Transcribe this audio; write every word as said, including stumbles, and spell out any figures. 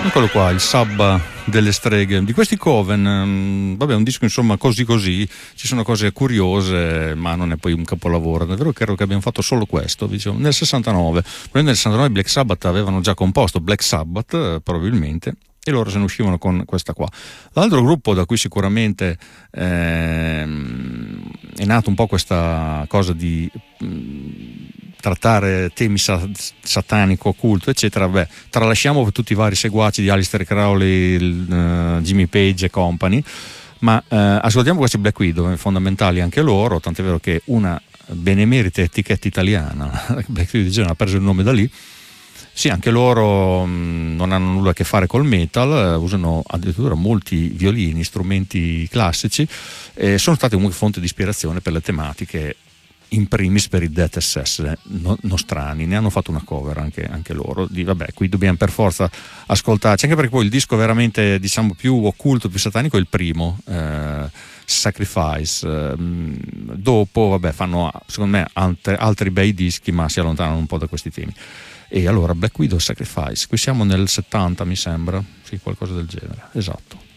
Eccolo qua, il Sabba delle streghe di questi Coven. Vabbè, un disco insomma così così, ci sono cose curiose, ma non è poi un capolavoro. Davvero credo che abbiamo fatto solo questo, diciamo, nel sessantanove. Nel sessantanove Black Sabbath avevano già composto Black Sabbath, eh, probabilmente, e loro se ne uscivano con questa qua. L'altro gruppo da cui sicuramente ehm, è nato un po' questa cosa di mh, trattare temi sa- satanico, occulto, eccetera, beh, tralasciamo tutti i vari seguaci di Aleister Crowley, il, uh, Jimmy Page e company, ma uh, ascoltiamo questi Black Widow, fondamentali anche loro, tant'è vero che una benemerita etichetta italiana, Black Widow di Genova, ha preso il nome da lì. Sì, anche loro mh, non hanno nulla a che fare col metal, eh, usano addirittura molti violini, strumenti classici, e sono stati comunque fonte di ispirazione per le tematiche, in primis per i Death S S no, nostrani. Ne hanno fatto una cover anche, anche loro, di vabbè, qui dobbiamo per forza ascoltarci, anche perché poi il disco veramente, diciamo, più occulto, più satanico è il primo, eh, Sacrifice. Eh, dopo vabbè fanno secondo me altre, altri bei dischi, ma si allontanano un po' da questi temi. E allora Black Widow, Sacrifice, qui siamo nel settanta mi sembra, sì, qualcosa del genere, esatto.